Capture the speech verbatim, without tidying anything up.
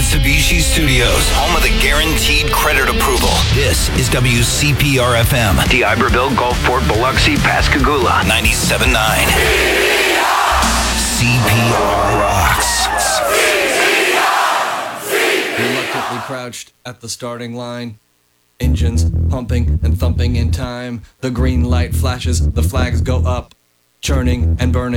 Mitsubishi Studios, home of the guaranteed credit approval. This is W C P R F M. D'Iberville, Gulfport, Biloxi, Pascagoula. ninety-seven point nine. C P R rocks. Reluctantly crouched at the starting line. Engines pumping and thumping in time. The green light flashes, the flags go up. Churning and burning.